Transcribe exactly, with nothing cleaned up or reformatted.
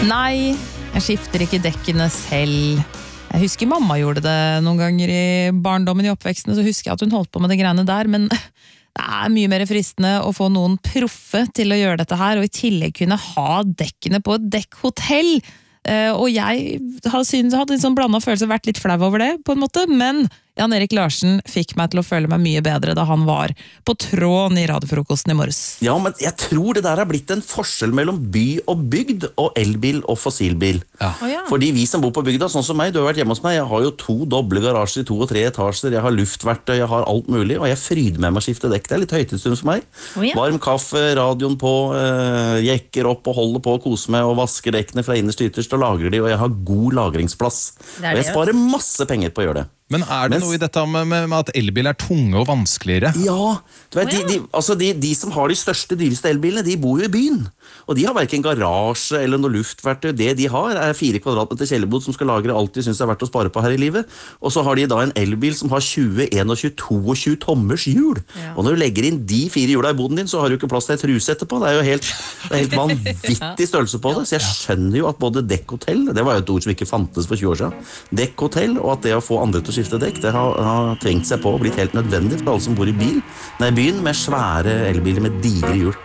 Nei, jeg skifter ikke dekkene selv. Jeg husker mamma gjorde det noen ganger i barndommen i oppveksten, så husker jeg at hun holdt på med det greiene der, men det er mye mer fristende å få noen proffe til å gjøre dette her, og i tillegg kunne ha dekkene på et dekkhotell. Og jeg hadde litt sånn blandet følelse, vært litt flau over det på en måte, men Jan Erik Larsen fikk meg til å føle meg mye bedre da han var på tråden i radiofrokosten i morges. Ja, men jeg tror det der har blitt en forskjell mellom by og bygd, og elbil og fossilbil. Ja. Oh, ja. Fordi vi som bor på bygda, sånn som meg, du har vært hjemme hos meg, jeg har jo to doble garasjer i to og tre etasjer, jeg har luftverktøy, jeg har alt mulig, og jeg fryder med meg å skifte dekk. Det er litt høytidsstund for meg. Oh, ja. Varm kaffe, radioen på, øh, jekker opp og holder på å kose meg, og vasker dekkene fra innerst ytterst, og lagrer de, og jeg har god lagringsplass. Det det, og jeg sparer masse penger på å gjøre det. Men er det Mens, noe i dette med, med, med at elbil er tunge og vanskeligere? Ja, du vet, de, de, altså de, de som har de største, dyreste elbilene, de bor jo i byen. Og de har hverken garasje eller noe luftverktøy. Det de har er fire kvadratmeter kjellerbod som skal lagre alt de synes er verdt å spare på her i livet. Og så har de da en elbil som har tjue, tjueen, tjueto tommers hjul. Ja. Og når du legger inn de fire hjula i boden din, så har du ikke plass til et truse etterpå. Det er jo helt, det er helt vanvittig størrelse på det. Så jeg skjønner jo at både dekkhotell, det var jo et ord som ikke fantes for tjue år siden, dekkhotell, og at det å få andre til å skifte dekk, det har, har tvengt seg på og blitt helt nødvendig for alle som bor i bil, nei, byen med svære elbiler med digre hjul.